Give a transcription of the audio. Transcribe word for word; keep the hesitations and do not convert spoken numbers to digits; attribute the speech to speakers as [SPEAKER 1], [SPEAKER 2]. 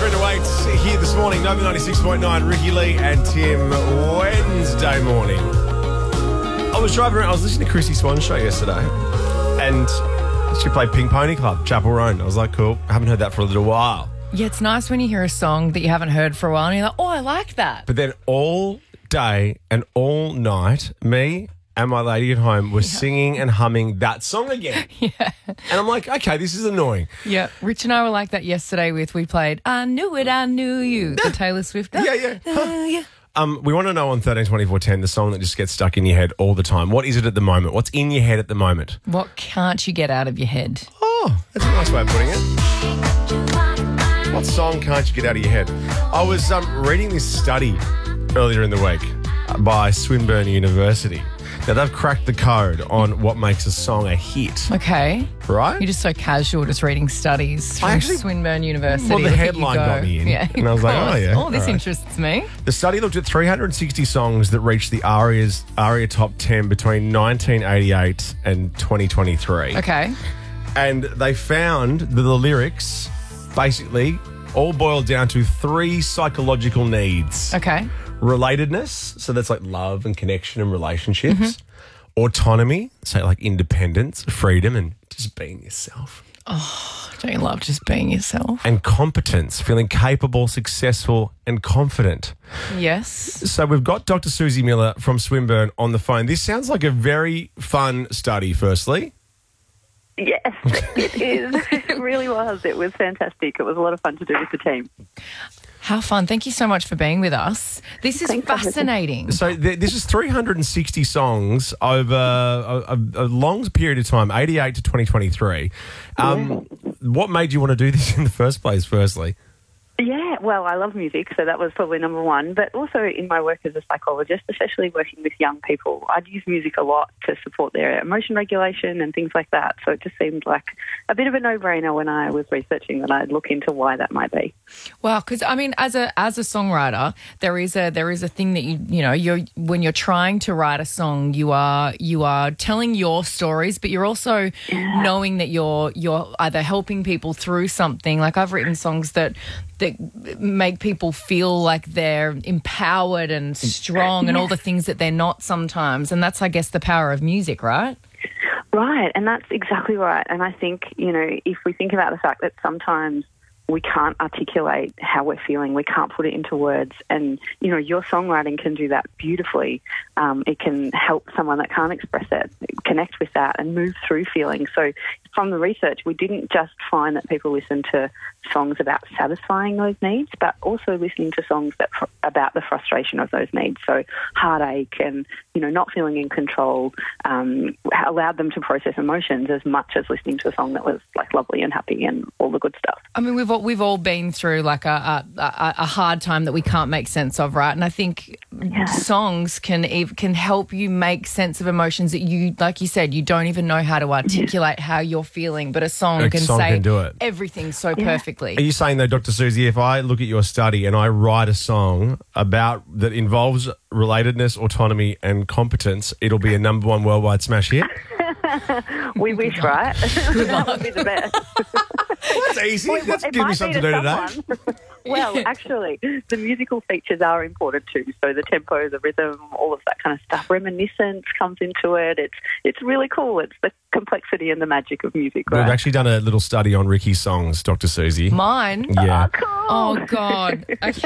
[SPEAKER 1] Three to eight here this morning, Nova ninety-six point nine, Ricky Lee and Tim, Wednesday morning. I was driving around, I was listening to Chrissy Swan's show yesterday, and she played Pink Pony Club, Chapel Roan. I was like, cool, I haven't heard that for a little while.
[SPEAKER 2] Yeah, it's nice when you hear a song that you haven't heard for a while and you're like, oh, I like that.
[SPEAKER 1] But then all day and all night, me and my lady at home were yeah. singing and humming that song again.
[SPEAKER 2] Yeah.
[SPEAKER 1] And I'm like, okay, this is annoying.
[SPEAKER 2] Yeah. Rich and I were like that yesterday with, we played I Knew It, I Knew You, the Taylor Swift.
[SPEAKER 1] Yeah, yeah. Huh. yeah. Um, we want to know on thirteen twenty-four ten, the song that just gets stuck in your head all the time. What is it at the moment? What's in your head at the moment?
[SPEAKER 2] What can't you get out of your head?
[SPEAKER 1] Oh, that's a nice way of putting it. What song can't you get out of your head? I was um, reading this study earlier in the week by Swinburne University. Now, they've cracked the code on what makes a song a hit.
[SPEAKER 2] Okay.
[SPEAKER 1] Right?
[SPEAKER 2] You're just so casual, just reading studies from actually, Swinburne University.
[SPEAKER 1] Well, the
[SPEAKER 2] Look
[SPEAKER 1] headline
[SPEAKER 2] go.
[SPEAKER 1] got me in.
[SPEAKER 2] Yeah,
[SPEAKER 1] and I was like, oh, yeah.
[SPEAKER 2] Oh, this
[SPEAKER 1] right.
[SPEAKER 2] interests me.
[SPEAKER 1] The study looked at three hundred sixty songs that reached the ARIA's, ARIA Top ten between nineteen eighty-eight and twenty twenty-three.
[SPEAKER 2] Okay.
[SPEAKER 1] And they found that the lyrics basically all boiled down to three psychological needs.
[SPEAKER 2] Okay.
[SPEAKER 1] Relatedness, so that's like love and connection and relationships. Mm-hmm. Autonomy, so like independence, freedom, and just being yourself.
[SPEAKER 2] Oh, don't you love just being yourself?
[SPEAKER 1] And competence, feeling capable, successful, and confident.
[SPEAKER 2] Yes.
[SPEAKER 1] So we've got Doctor Susie Miller from Swinburne on the phone. This sounds like a very fun study, firstly.
[SPEAKER 3] Yes, it is. It really was. It was fantastic. It was a lot of fun to do with the team.
[SPEAKER 2] How fun. Thank you so much for being with us. This is Thanks fascinating.
[SPEAKER 1] So th- this is three hundred sixty songs over a, a, a long period of time, eighty-eight to twenty twenty-three. Um, yeah. What made you want to do this in the first place, firstly?
[SPEAKER 3] Yeah, well, I love music, so that was probably number one. But also in my work as a psychologist, especially working with young people, I'd use music a lot to support their emotion regulation and things like that. So it just seemed like a bit of a no-brainer when I was researching that I'd look into why that might be.
[SPEAKER 2] Well, because I mean, as a as a songwriter, there is a there is a thing that you you know you're when you're trying to write a song, you are you are telling your stories, but you're also yeah. knowing that you're you're either helping people through something. Like I've written songs that. that make people feel like they're empowered and strong and all the things that they're not sometimes. And that's, I guess, the power of music, right?
[SPEAKER 3] Right, and that's exactly right. And I think, you know, if we think about the fact that sometimes we can't articulate how we're feeling, we can't put it into words, and, you know, your songwriting can do that beautifully. Um, it can help someone that can't express it connect with that and move through feelings. So from the research, we didn't just find that people listen to songs about satisfying those needs, but also listening to songs that fr- about the frustration of those needs. So heartache and, you know, not feeling in control um, allowed them to process emotions as much as listening to a song that was like lovely and happy and all the good stuff.
[SPEAKER 2] I mean, we've all, we've all been through like a, a, a hard time that we can't make sense of, right? And I think yeah. songs can ev- can help you make sense of emotions that you, like you said, you don't even know how to articulate yeah. how you're feeling, but a song
[SPEAKER 1] a
[SPEAKER 2] can
[SPEAKER 1] song
[SPEAKER 2] say
[SPEAKER 1] can do it.
[SPEAKER 2] everything so yeah. perfectly.
[SPEAKER 1] Are you saying, though, Doctor Susie, if I look at your study and I write a song about that involves relatedness, autonomy and competence, it'll be a number one worldwide smash hit?
[SPEAKER 3] We wish, right? That would be the best.
[SPEAKER 1] Well, that's easy.
[SPEAKER 3] Well,
[SPEAKER 1] That's give me something to do today.
[SPEAKER 3] Well, actually, the musical features are important too. So the tempo, the rhythm, all of that kind of stuff. Reminiscence comes into it. It's it's really cool. It's the complexity and the magic of music. Right?
[SPEAKER 1] We've actually done a little study on Ricky's songs, Doctor Susie.
[SPEAKER 2] Mine?
[SPEAKER 1] Yeah.
[SPEAKER 3] Oh, cool.
[SPEAKER 2] Oh, God. Okay.